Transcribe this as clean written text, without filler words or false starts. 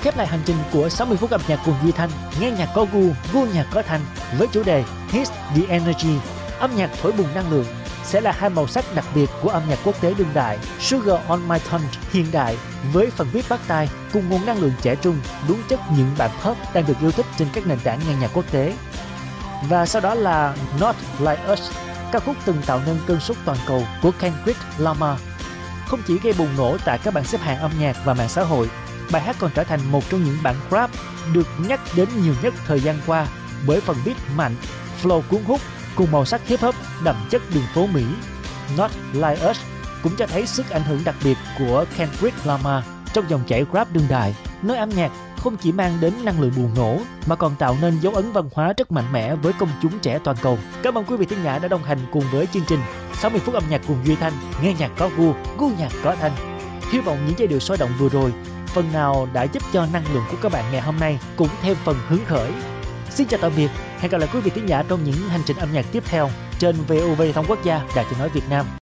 Khép lại hành trình của 60 phút âm nhạc cùng Duy Thanh, nghe nhạc có gu nhạc có thanh, với chủ đề Hits the Energy, âm nhạc thổi bùng năng lượng, sẽ là hai màu sắc đặc biệt của âm nhạc quốc tế đương đại. Sugar on My Tongue hiện đại với phần beat bắt tai cùng nguồn năng lượng trẻ trung, đúng chất những bản pop đang được yêu thích trên các nền tảng nghe nhạc quốc tế. Và sau đó là Not Like Us, ca khúc từng tạo nên cơn sốt toàn cầu của Kendrick Lamar. Không chỉ gây bùng nổ tại các bảng xếp hạng âm nhạc và mạng xã hội, bài hát còn trở thành một trong những bản rap được nhắc đến nhiều nhất thời gian qua bởi phần beat mạnh, flow cuốn hút cùng màu sắc hip hop đậm chất đường phố Mỹ. Not Like Us cũng cho thấy sức ảnh hưởng đặc biệt của Kendrick Lamar trong dòng chảy rap đương đại, nơi âm nhạc không chỉ mang đến năng lượng bùng nổ mà còn tạo nên dấu ấn văn hóa rất mạnh mẽ với công chúng trẻ toàn cầu. Cảm ơn quý vị thính giả đã đồng hành cùng với chương trình 60 phút âm nhạc cùng Duy Thanh, nghe nhạc có gu nhạc có thanh. Hy vọng những giai điệu sôi động vừa rồi phần nào đã giúp cho năng lượng của các bạn ngày hôm nay cũng thêm phần hứng khởi. Xin chào tạm biệt, hẹn gặp lại quý vị thính giả trong những hành trình âm nhạc tiếp theo trên VOV Thông Quốc gia, Đài Tiếng nói Việt Nam.